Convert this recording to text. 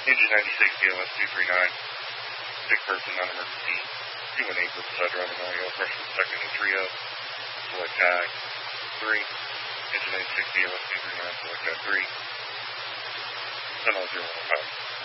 Engine 96, BLS 239. Sick person, non-emergency. 218 with side driving audio. Pressure second and trio. Select tag 3. Engine 96, BLS 239. Select tag 3. 10-0-0-5.